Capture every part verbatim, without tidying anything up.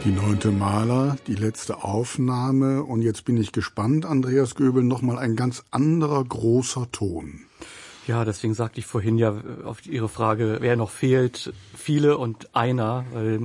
Die neunte Mahler, die letzte Aufnahme. Und jetzt bin ich gespannt, Andreas Göbel, nochmal ein ganz anderer großer Ton. Ja, deswegen sagte ich vorhin ja auf Ihre Frage, wer noch fehlt, viele und einer, weil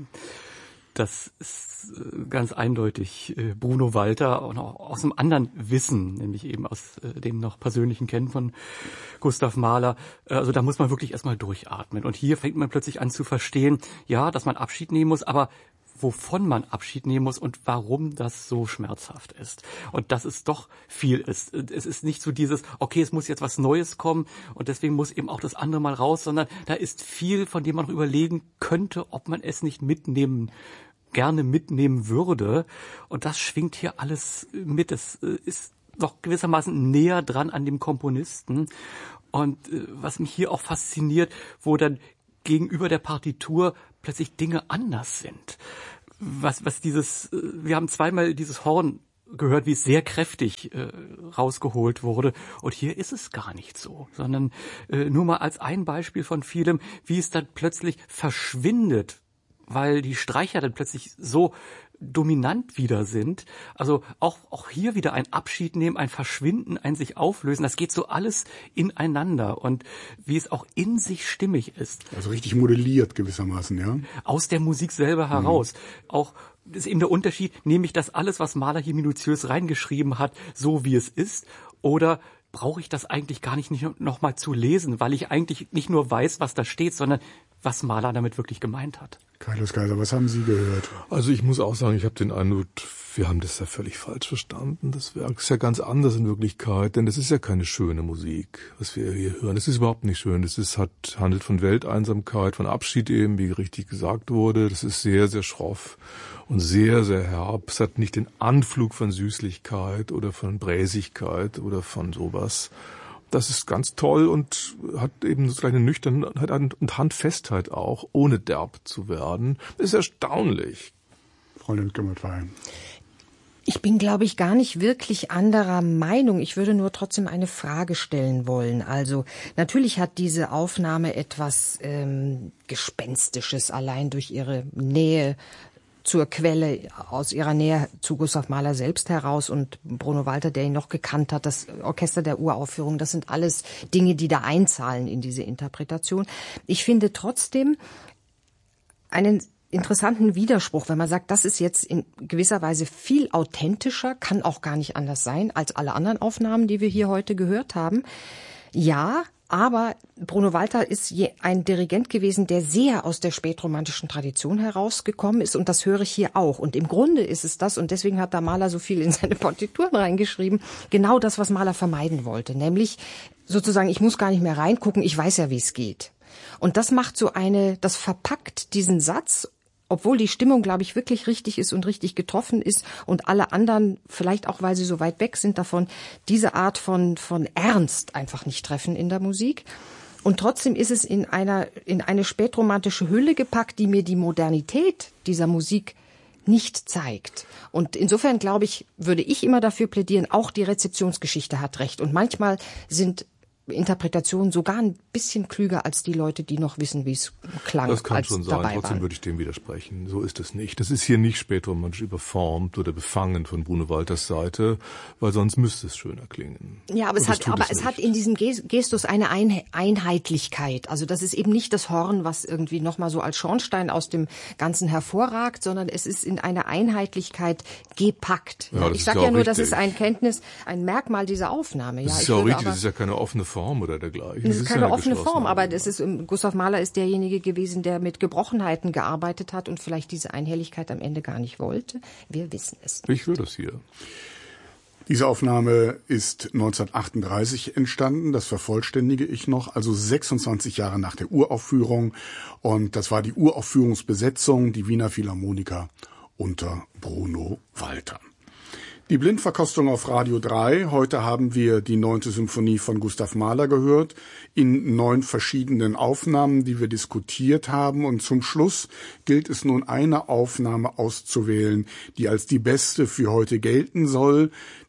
das ist ganz eindeutig Bruno Walter, und auch aus einem anderen Wissen, nämlich eben aus dem noch persönlichen Kennen von Gustav Mahler. Also da muss man wirklich erstmal durchatmen. Und hier fängt man plötzlich an zu verstehen, ja, dass man Abschied nehmen muss, aber wovon man Abschied nehmen muss und warum das so schmerzhaft ist. Und dass es doch viel ist. Es ist nicht so dieses, okay, es muss jetzt was Neues kommen und deswegen muss eben auch das andere mal raus, sondern da ist viel, von dem man noch überlegen könnte, ob man es nicht mitnehmen, gerne mitnehmen würde. Und das schwingt hier alles mit. Es ist noch gewissermaßen näher dran an dem Komponisten. Und was mich hier auch fasziniert, wo dann gegenüber der Partitur plötzlich Dinge anders sind. Was, was dieses, wir haben zweimal dieses Horn gehört, wie es sehr kräftig äh, rausgeholt wurde. Und hier ist es gar nicht so, sondern äh, nur mal als ein Beispiel von vielem, wie es dann plötzlich verschwindet, weil die Streicher dann plötzlich so dominant wieder sind. Also auch, auch hier wieder ein Abschied nehmen, ein Verschwinden, ein sich auflösen. Das geht so alles ineinander und wie es auch in sich stimmig ist. Also richtig modelliert gewissermaßen, ja? Aus der Musik selber heraus. Mhm. Auch das ist eben der Unterschied, nehme ich das alles, was Mahler hier minutiös reingeschrieben hat, so wie es ist, oder brauche ich das eigentlich gar nicht noch mal zu lesen, weil ich eigentlich nicht nur weiß, was da steht, sondern was Mahler damit wirklich gemeint hat. Carlos Kaiser, was haben Sie gehört? Also ich muss auch sagen, ich habe den Eindruck, wir haben das ja völlig falsch verstanden. Das Werk ist ja ganz anders in Wirklichkeit, denn das ist ja keine schöne Musik, was wir hier hören. Das ist überhaupt nicht schön. Das ist, hat, handelt von Welteinsamkeit, von Abschied eben, wie richtig gesagt wurde. Das ist sehr, sehr schroff und sehr, sehr herb. Es hat nicht den Anflug von Süßlichkeit oder von Bräsigkeit oder von sowas. Das ist ganz toll und hat eben so eine Nüchternheit und Handfestheit auch, ohne derb zu werden. Das ist erstaunlich. Frau Lindgren-Wein. Ich bin, glaube ich, gar nicht wirklich anderer Meinung. Ich würde nur trotzdem eine Frage stellen wollen. Also natürlich hat diese Aufnahme etwas ähm, Gespenstisches, allein durch ihre Nähe zur Quelle, aus ihrer Nähe zu Gustav Mahler selbst heraus und Bruno Walter, der ihn noch gekannt hat, das Orchester der Uraufführung, das sind alles Dinge, die da einzahlen in diese Interpretation. Ich finde trotzdem einen interessanten Widerspruch, wenn man sagt, das ist jetzt in gewisser Weise viel authentischer, kann auch gar nicht anders sein als alle anderen Aufnahmen, die wir hier heute gehört haben. Ja, aber Bruno Walter ist ein Dirigent gewesen, der sehr aus der spätromantischen Tradition herausgekommen ist und das höre ich hier auch. Und im Grunde ist es das, und deswegen hat da Mahler so viel in seine Partituren reingeschrieben, genau das, was Mahler vermeiden wollte. Nämlich sozusagen, ich muss gar nicht mehr reingucken, ich weiß ja, wie es geht. Und das macht so eine, das verpackt diesen Satz, obwohl die Stimmung, glaube ich, wirklich richtig ist und richtig getroffen ist und alle anderen, vielleicht auch, weil sie so weit weg sind davon, diese Art von, von Ernst einfach nicht treffen in der Musik. Und trotzdem ist es in einer, in eine spätromantische Hülle gepackt, die mir die Modernität dieser Musik nicht zeigt. Und insofern, glaube ich, würde ich immer dafür plädieren, auch die Rezeptionsgeschichte hat recht. Und manchmal sind Interpretation sogar ein bisschen klüger als die Leute, die noch wissen, wie es klang. Das kann als schon sein. Trotzdem waren. würde ich dem widersprechen. So ist es nicht. Das ist hier nicht spätromantisch überformt oder befangen von Bruno Walters Seite, weil sonst müsste es schöner klingen. Ja, aber, es hat, aber es, es hat in diesem Gestus eine Einheitlichkeit. Also das ist eben nicht das Horn, was irgendwie nochmal so als Schornstein aus dem Ganzen hervorragt, sondern es ist in einer Einheitlichkeit gepackt. Ja, ich sage ja, ja nur, richtig. Das ist ein Kenntnis, ein Merkmal dieser Aufnahme. Das ja, ist ja auch richtig, das ist ja keine offene Form oder dergleichen. Das ist, das ist keine offene Form, aber das ist, Gustav Mahler ist derjenige gewesen, der mit Gebrochenheiten gearbeitet hat und vielleicht diese Einhelligkeit am Ende gar nicht wollte. Wir wissen es. Ich höre das hier. Diese Aufnahme ist neunzehnhundertachtunddreißig entstanden, das vervollständige ich noch, also sechsundzwanzig Jahre nach der Uraufführung. Und das war die Uraufführungsbesetzung, die Wiener Philharmoniker unter Bruno Walter. Die Blindverkostung auf Radio drei. Heute haben wir die neunte Symphonie von Gustav Mahler gehört, in neun verschiedenen Aufnahmen, die wir diskutiert haben. Und zum Schluss gilt es nun, eine Aufnahme auszuwählen, die als die beste für heute gelten soll.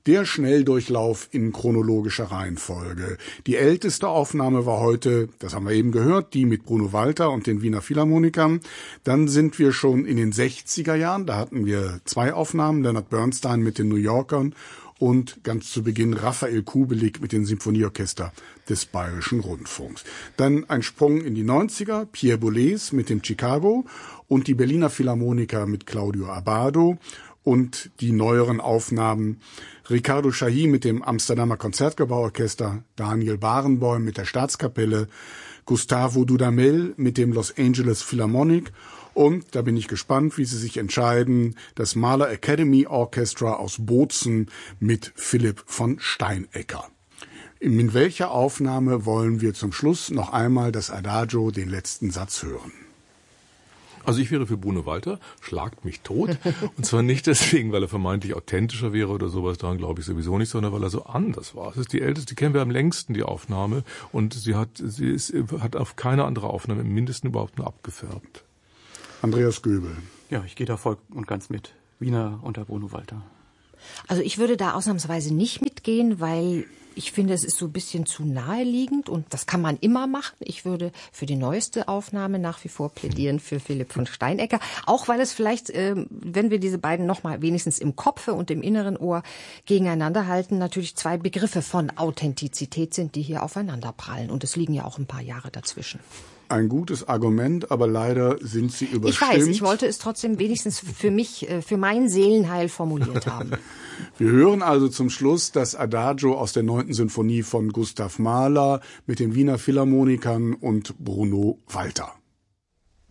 Der Schnelldurchlauf in chronologischer Reihenfolge. Die älteste Aufnahme war heute, das haben wir eben gehört, die mit Bruno Walter und den Wiener Philharmonikern. Dann sind wir schon in den sechziger Jahren, da hatten wir zwei Aufnahmen, Leonard Bernstein mit den New Yorkern und ganz zu Beginn Raphael Kubelik mit dem Symphonieorchester des Bayerischen Rundfunks. Dann ein Sprung in die neunziger, Pierre Boulez mit dem Chicago und die Berliner Philharmoniker mit Claudio Abbado und die neueren Aufnahmen Ricardo Chailly mit dem Amsterdamer Konzertgebauorchester, Daniel Barenboim mit der Staatskapelle, Gustavo Dudamel mit dem Los Angeles Philharmonic und, da bin ich gespannt, wie sie sich entscheiden, das Mahler Academy Orchestra aus Bozen mit Philipp von Steinecker. In welcher Aufnahme wollen wir zum Schluss noch einmal das Adagio, den letzten Satz, hören? Also ich wäre für Bruno Walter, schlagt mich tot. Und zwar nicht deswegen, weil er vermeintlich authentischer wäre oder sowas, daran glaube ich sowieso nicht, sondern weil er so anders war. Es ist die älteste, die kennen wir am längsten, die Aufnahme. Und sie hat, sie ist, hat auf keine andere Aufnahme im Mindesten überhaupt nur abgefärbt. Andreas Göbel. Ja, ich gehe da voll und ganz mit. Wiener unter Bruno Walter. Also ich würde da ausnahmsweise nicht mitgehen, weil ich finde, es ist so ein bisschen zu naheliegend und das kann man immer machen. Ich würde für die neueste Aufnahme nach wie vor plädieren für Philipp von Steinecker, auch weil es vielleicht, äh, wenn wir diese beiden nochmal wenigstens im Kopfe und im inneren Ohr gegeneinander halten, natürlich zwei Begriffe von Authentizität sind, die hier aufeinander prallen und es liegen ja auch ein paar Jahre dazwischen. Ein gutes Argument, aber leider sind sie überstimmt. Ich weiß, ich wollte es trotzdem wenigstens für mich, für mein Seelenheil formuliert haben. Wir hören also zum Schluss das Adagio aus der neunten Sinfonie von Gustav Mahler mit den Wiener Philharmonikern und Bruno Walter.